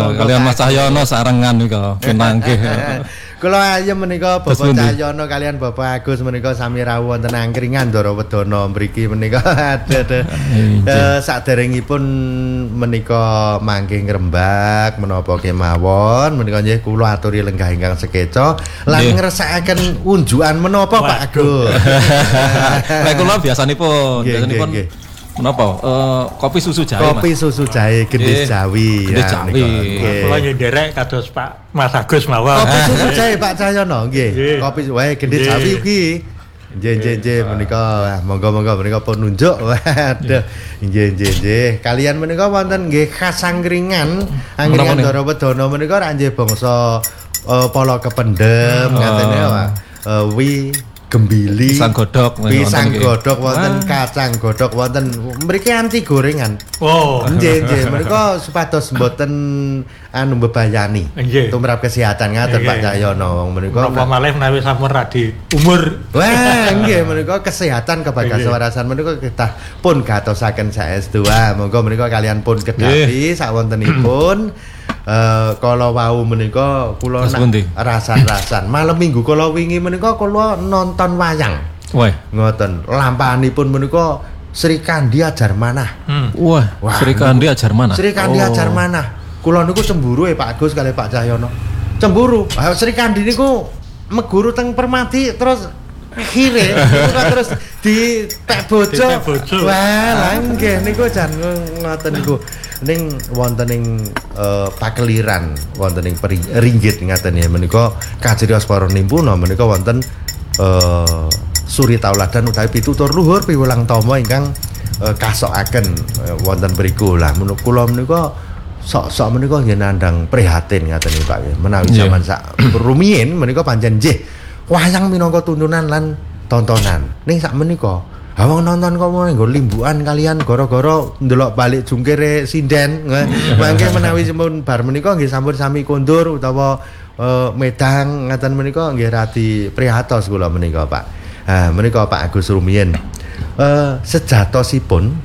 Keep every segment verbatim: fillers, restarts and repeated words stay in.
kalian Mas Cahyono sarengan nika pinanggih. Kula ayem menika Bapak Cahyono kalian Bapak Agus menika sami rawuh wonten angkringan Ndara Wedana mriki menika aduh. Eh saderengipun menika mangke ngrembak menapa kemawon menika nggih kula aturi lenggah ingkang sekeca lan ngresakaken unjukan menapa Pak Agus. Nek kula biasanipun biasanipun menapa? Uh, kopi susu jahe. Kopi Mas. Susu jahe Gendis Jawi. Gendis ya, Jawi. Kula yo nderek kados Pak Mas Agus mawon. Kopi susu jahe Pak Cahyono nggih. Kopi wae Gendis Jawi iki. Nggih nggih nggih menika monggo-monggo menika pun nunjuk. Waduh. Nggih nggih nggih. Kalian menika wonten nggih khas angkringan. Angkringan Ndara Wedana menika ra nggih bangsa uh, polo kependem ngatene Pak. Uh, wi gembili, pisang godhog, pisang godhog wonten, kacang godhog wonten. Mriki anti gorengan. Oh, nggih nggih, menika supados mboten anu mbebayani. Tumrap kesehatan ngaten Pak Cahyono wong menika. Napa malih menawi sampun radi umur. Wah, nggih menika kesehatan kebagaswarasan menika kita pun gatosaken saestu. Monggo menika kalian pun kedhapi sawontenipun. Uh, kalau wau menika kula rasan-rasan malam minggu kala wingi menika kula nonton wayang. Wah, ngoten. Lampahanipun menika Sri Kandi Ajar Manah. Hmm. Wah, Wah, Sri Kandi Ajar Manah. Sri Kandi oh. Ajar Manah. Kula niku cemburu ya Pak Agus kali Pak Cahyono. Cemburu. Sri Kandi niku meguru teng Permati terus akhire terus di tek bojo. Wah, nggih niku jan ngoten niku. Ning wonten ing uh, pakeliran wonten ing ringgit ngaten ya menika kajrios para nimpuna menika wonten uh, suri tauladan utawi pitutur luhur piwulang tama ingkang uh, kasokaken uh, wonten mriku lah menurut kula menika sok-sok menika nggih nandhang prihatin ngaten Pak menawi zaman sak rumiyin menika pancen nggih wayang minangka tuntunan lan tontonan ning sak menika awang nonton kok nggo limbukan kalian gara-gara ndelok balik jungkire sinden mangke menawi sampun bar menika nggih sampun sami kondur utawa uh, medang ngaten menika nggih radi prihatos kula menika Pak. Ah menika Pak Agus rumiyin uh, sejatosipun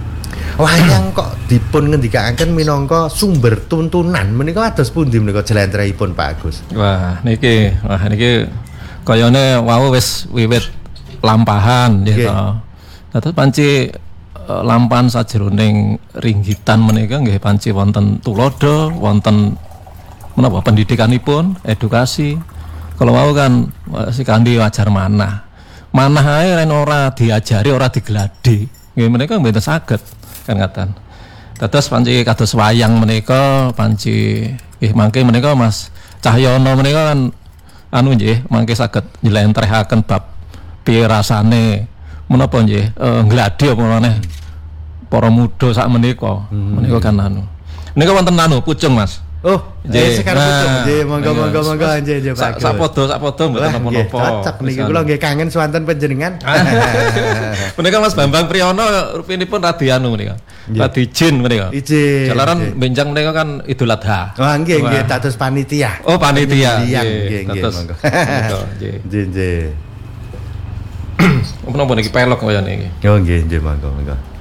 wayang kok dipun ngendikaken minangka sumber tuntunan menika ados pundi menika jlentrehipun Pak Agus. Wah niki wah niki kayane wau wis wiwit lampahan gitu. Terus panci uh, lampahan sajroning ringgitan menika nggih panci wonten tulodo, wonten menapa pendidikanipun, edukasi. Kalau mau kan si Kandi Ajar Manah. Manah ae ren ora diajari, ora digeladi. Nggih menika mboten saged kan ngaten. Terus panci kados wayang menika panci nggih mangke menika Mas Cahyono menika kan anu nggih mangke saged njlentrehaken bab piye rasane menapa nggih uh, ngladi apa maneh para muda sak menika hmm. menika kan anu menika wonten anu pucung Mas oh nggih sekarang pucung nggih monggo monggo monggo nggih nggih Pak sapodo sapodo mboten napa-napa cocok niki kula nggih kangen swanten panjenengan menika Mas Bambang Priyono rupinipun radi anu menika radi jin menika izin jalaran benjang menika kan Idul Adha oh nggih nggih dados panitia oh panitia nggih nggih monggo nggih nggih Menapa niki pelok kaya niki. Oh nggih nggih monggo monggo.